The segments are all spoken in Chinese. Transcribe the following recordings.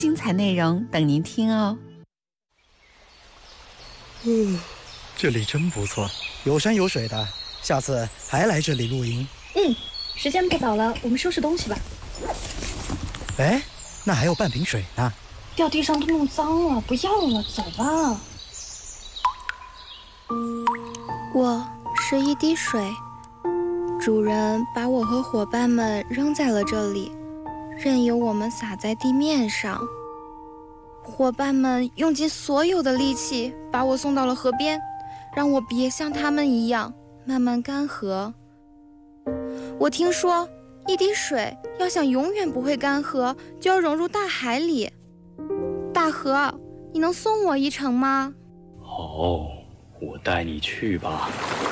精彩内容等您听哦。 这里真不错，有山有水的，下次还来这里露营。 时间不早了，我们收拾东西吧。 哎，那还有半瓶水呢。 掉地上都弄脏了，不要了，走吧。 我是一滴水，主人把我和伙伴们扔在了这里，任由我们洒在地面上。伙伴们用尽所有的力气把我送到了河边，让我别像他们一样慢慢干涸。我听说一滴水要想永远不会干涸，就要融入大海里。大河，你能送我一程吗？ 好，我带你去吧。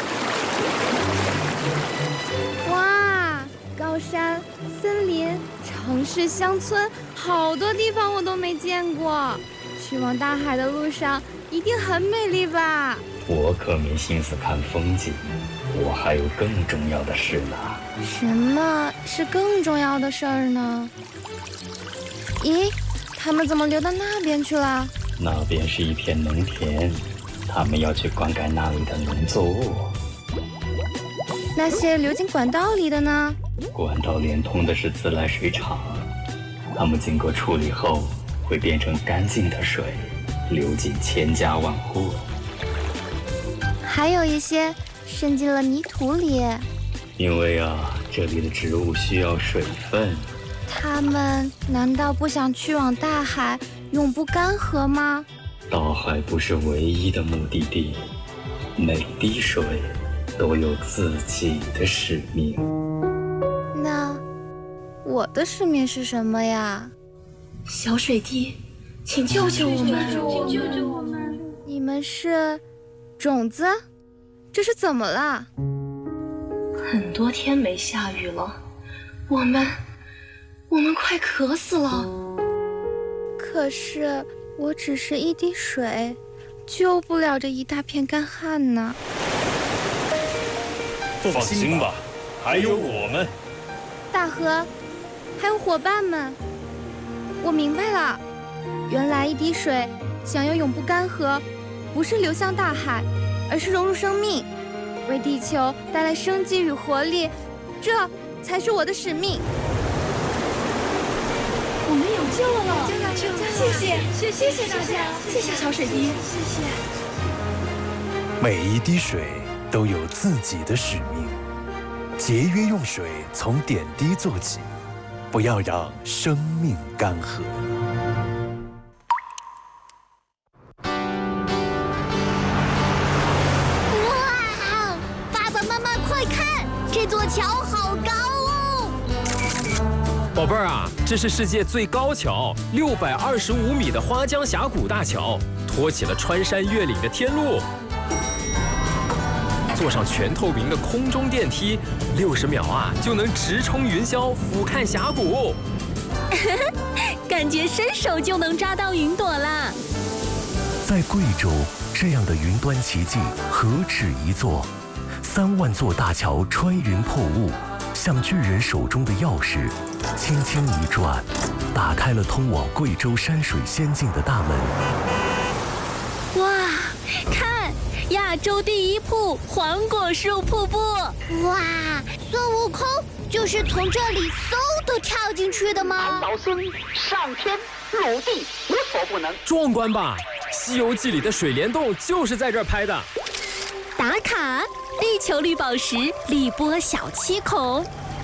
哇，高山、森林、城市、乡村，好多地方我都没见过。去往大海的路上一定很美丽吧？ 我可没心思看风景，我还有更重要的事呢。 什么是更重要的事儿呢？咦，他们怎么流到那边去了？ 那边是一片农田，他们要去灌溉那里的农作物。 那些流进管道里的呢？ 管道连通的是自来水厂，它们经过处理后会变成干净的水，流进千家万户。 还有一些渗进了泥土里。 因为这里的植物需要水分。 他们难道不想去往大海，永不干涸吗？ 大海不是唯一的目的地，每滴水都有自己的使命。 那我的使命是什么呀？ 小水滴，请救救我们！ 救救我们！你们是种子？这是怎么了？ 很多天没下雨了，我们快渴死了。 可是我只是一滴水，救不了这一大片干旱呢。 放心吧，还有我们。 大河，还有伙伴们，我明白了，原来一滴水想要永不干涸，不是流向大海，而是融入生命，为地球带来生机与活力，这才是我的使命。 我们有救了！谢谢大家，谢谢小水滴，谢谢。 每一滴水都有自己的使命，节约用水，从点滴做起，不要让生命干涸。 哇！爸爸妈妈快看，这座桥好高哦！ 宝贝儿啊，这是世界最高桥，625米的花江峡谷大桥，托起了穿山越岭的天路。坐上全透明的空中电梯，60秒就能直冲云霄，俯瞰峡谷。 感觉伸手就能抓到云朵啦！ 在贵州，这样的云端奇迹何止一座？3万座大桥穿云破雾，像巨人手中的钥匙，轻轻一转，打开了通往贵州山水仙境的大门。 哇，看，亚洲第一瀑黄果树瀑布！哇，孙悟空就是从这里嗖的跳进去的吗？ 老孙上天入地无所不能。 壮观吧？《西游记》里的水帘洞就是在这儿拍的。 打卡，地球绿宝石荔波小七孔。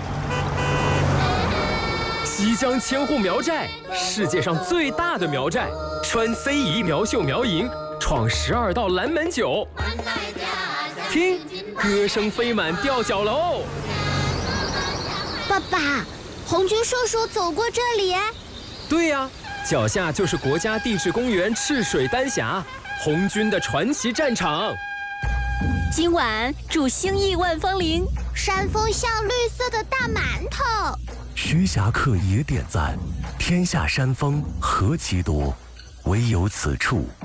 西江千户苗寨，世界上最大的苗寨，穿非遗苗绣苗银，闯12道蓝门酒。听，歌声飞满吊脚楼。 爸爸，红军叔叔走过这里。 对呀，脚下就是国家地质公园赤水丹霞，红军的传奇战场。 今晚祝兴义万芳龄，山峰像绿色的大馒头。 徐霞客也点赞：天下山峰何其多，唯有此处